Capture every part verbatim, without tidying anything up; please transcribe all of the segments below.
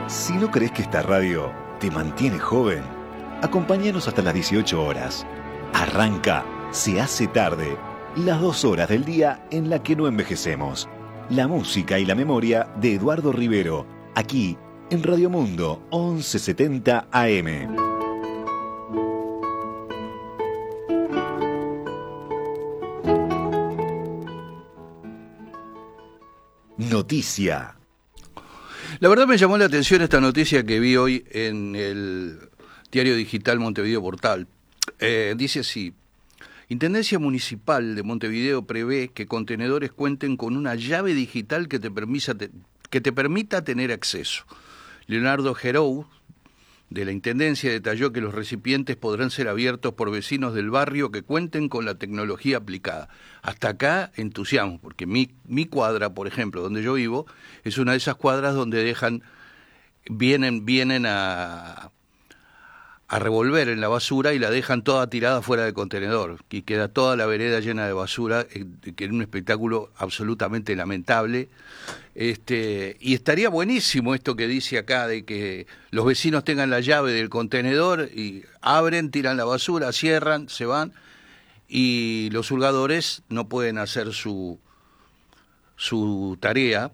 Si no crees que esta radio te mantiene joven, acompáñanos hasta las dieciocho horas. Arranca Se hace tarde, las dos horas del día en la que no envejecemos. La música y la memoria de Eduardo Rivero, aquí en Radio Mundo once setenta A M. Noticia. La verdad me llamó la atención esta noticia que vi hoy en el diario digital Montevideo Portal. Eh, dice así: Intendencia Municipal de Montevideo prevé que contenedores cuenten con una llave digital que te permita, que te permita tener acceso. Leonardo Gerou, de la Intendencia, detalló que los recipientes podrán ser abiertos por vecinos del barrio que cuenten con la tecnología aplicada. Hasta acá, entusiasmo, porque mi, mi cuadra, por ejemplo, donde yo vivo, es una de esas cuadras donde dejan, vienen, vienen a, a revolver en la basura y la dejan toda tirada fuera del contenedor, y queda toda la vereda llena de basura, eh, que es un espectáculo absolutamente lamentable. Este, y estaría buenísimo esto que dice acá, de que los vecinos tengan la llave del contenedor y abren, tiran la basura, cierran, se van, y los hurgadores no pueden hacer su, su tarea.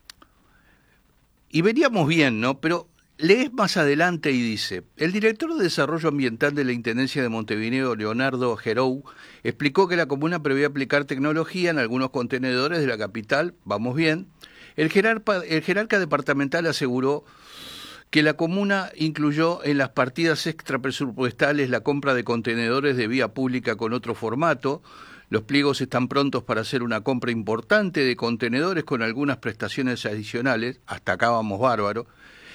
Y veríamos bien, ¿no? Pero lees más adelante y dice: el director de Desarrollo Ambiental de la Intendencia de Montevideo, Leonardo Gerou, explicó que la comuna prevé aplicar tecnología en algunos contenedores de la capital. Vamos bien. El jerarca, el jerarca departamental aseguró que la comuna incluyó en las partidas extrapresupuestales la compra de contenedores de vía pública con otro formato. Los pliegos están prontos para hacer una compra importante de contenedores con algunas prestaciones adicionales. Hasta acá vamos bárbaro.